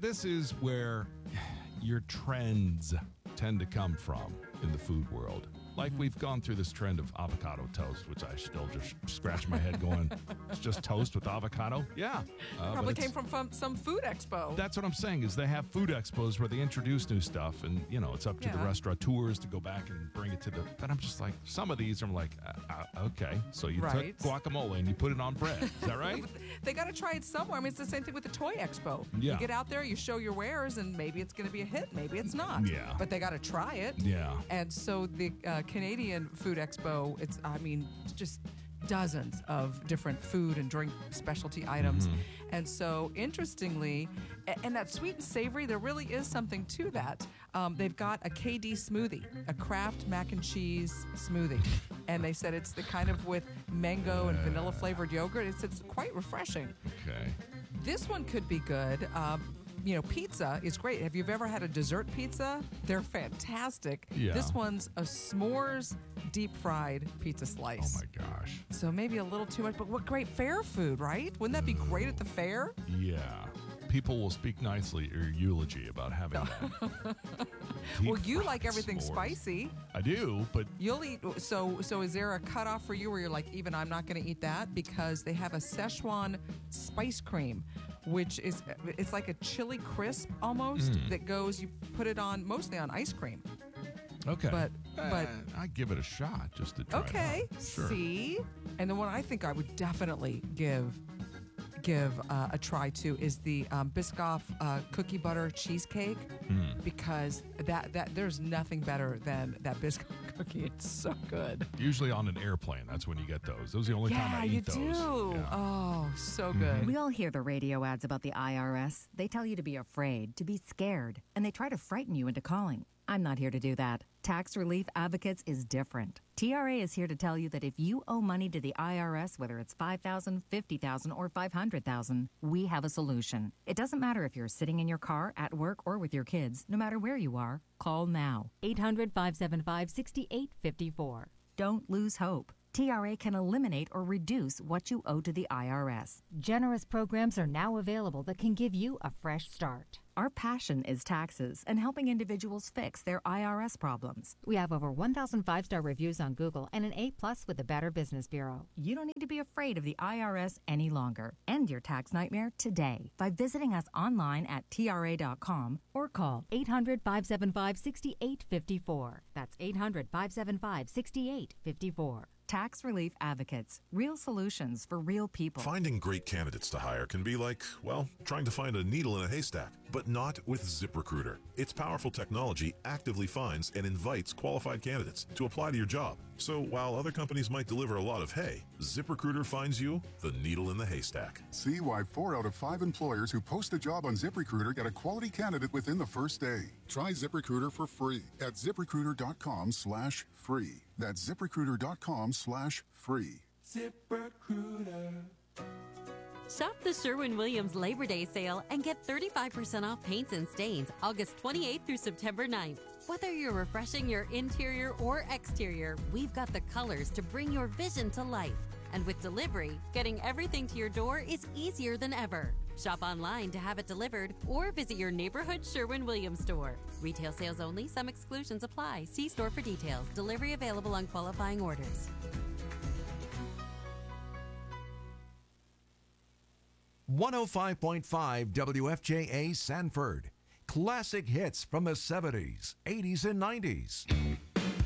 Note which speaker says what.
Speaker 1: this is where your trends tend to come from in the food world. Like we've gone through this trend of avocado toast, which I still just scratch my head going, it's just toast with avocado? Yeah.
Speaker 2: Probably came from some food expo.
Speaker 1: That's what I'm saying is they have food expos where they introduce new stuff and, it's up to the restaurateurs to go back and bring it to the... But I'm just like, some of these I'm like, okay. So you took guacamole and you put it on bread. Is that right?
Speaker 2: They got to try it somewhere. I mean, it's the same thing with the toy expo.
Speaker 1: Yeah.
Speaker 2: You get out there, you show your wares, and maybe it's going to be a hit, maybe it's not.
Speaker 1: Yeah.
Speaker 2: But they got to try it.
Speaker 1: Yeah.
Speaker 2: And so the Canadian Food Expo, it's just dozens of different food and drink specialty items. And so interestingly, and that sweet and savory, there really is something to that. They've got a KD smoothie, a Kraft mac and cheese smoothie. And they said it's the kind of with mango and vanilla flavored yogurt. It's quite refreshing.
Speaker 1: Okay.
Speaker 2: This one could be good. Pizza is great. Have you ever had a dessert pizza? They're fantastic.
Speaker 1: Yeah.
Speaker 2: This one's a s'mores deep fried pizza slice.
Speaker 1: Oh my gosh.
Speaker 2: So maybe a little too much, but what great fair food, right? Wouldn't that be great at the fair?
Speaker 1: Yeah. People will speak nicely or eulogy about having that.
Speaker 2: Well, you like everything
Speaker 1: s'mores.
Speaker 2: Spicy.
Speaker 1: I do, but
Speaker 2: You'll eat. So is there a cutoff for you where you're like, even I'm not going to eat that? Because they have a Szechuan spice cream, which it's like a chili crisp almost that goes. You put it on mostly on ice cream.
Speaker 1: okay.
Speaker 2: But
Speaker 1: I give it a shot just to try it
Speaker 2: okay,
Speaker 1: out. Sure.
Speaker 2: see, and the one I think I would definitely give a try to is the Biscoff cookie butter cheesecake because that there's nothing better than that Biscoff cookie. It's so good.
Speaker 1: Usually on an airplane, that's when you get those. Those are the only time I eat those.
Speaker 2: Yeah, you do.
Speaker 1: Yeah.
Speaker 2: Oh, so good.
Speaker 3: We all hear the radio ads about the IRS. They tell you to be afraid, to be scared, and they try to frighten you into calling. I'm not here to do that. Tax Relief Advocates is different. TRA is here to tell you that if you owe money to the IRS, whether it's $5,000, $50,000, or $500,000, we have a solution. It doesn't matter if you're sitting in your car, at work, or with your kids. No matter where you are, call now. 800-575-6854. Don't lose hope. TRA can eliminate or reduce what you owe to the IRS.
Speaker 4: Generous programs are now available that can give you a fresh start.
Speaker 3: Our passion is taxes and helping individuals fix their IRS problems.
Speaker 4: We have over 1,000 5-star reviews on Google and an A+ with the Better Business Bureau.
Speaker 3: You don't need to be afraid of the IRS any longer. End your tax nightmare today by visiting us online at TRA.com or call
Speaker 4: 800-575-6854. That's 800-575-6854.
Speaker 3: Tax Relief Advocates. Real solutions for real people.
Speaker 5: Finding great candidates to hire can be like, well, trying to find a needle in a haystack, but not with ZipRecruiter. Its powerful technology actively finds and invites qualified candidates to apply to your job. So while other companies might deliver a lot of hay, ZipRecruiter finds you the needle in the haystack.
Speaker 6: See why 4 out of 5 employers who post a job on ZipRecruiter get a quality candidate within the first day. Try ZipRecruiter for free at ZipRecruiter.com/free. That's ZipRecruiter.com/free.
Speaker 7: ZipRecruiter.
Speaker 8: Shop the Sherwin-Williams Labor Day sale and get 35% off paints and stains August 28th through September 9th. Whether you're refreshing your interior or exterior, we've got the colors to bring your vision to life. And with delivery, getting everything to your door is easier than ever. Shop online to have it delivered or visit your neighborhood Sherwin-Williams store. Retail sales only. Some exclusions apply. See store for details. Delivery available on qualifying orders.
Speaker 9: 105.5 WFJA Sanford. Classic hits from the 70s, 80s, and 90s.